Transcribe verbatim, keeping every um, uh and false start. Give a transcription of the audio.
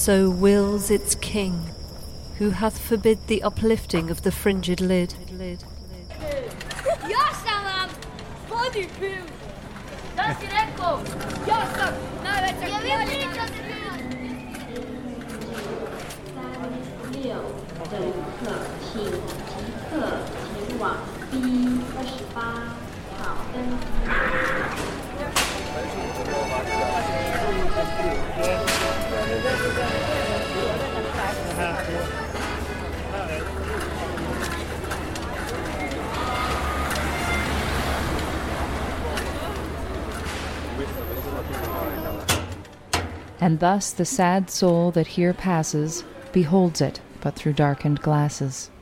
so wills its king, who hath forbid the uplifting of the fringed lid. Ja sam vodi pil. Da si rekao, ja sam najveća kraljica. 六的旅客，请即刻前往 B 二十八号登机。 And thus the sad soul that here passes beholds it but through darkened glasses.